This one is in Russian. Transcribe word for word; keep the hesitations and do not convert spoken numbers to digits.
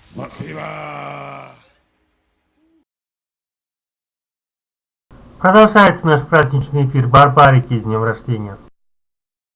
Спасибо! Продолжается наш праздничный эфир. Барбарики с днем рождения.